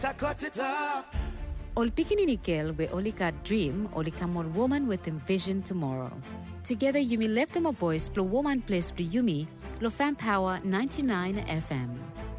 I cut it off. Ol pikininikel we only got dream, only come on woman with envision tomorrow. Together Yumi left them a voice, blow woman place for Yumi, Lo Fan Power 99 FM.